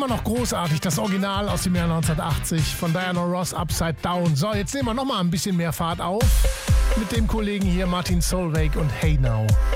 immer noch großartig, das Original aus dem Jahr 1980 von Diana Ross, Upside Down. So, jetzt nehmen wir nochmal ein bisschen mehr Fahrt auf mit dem Kollegen hier Martin Solveig und Hey Now.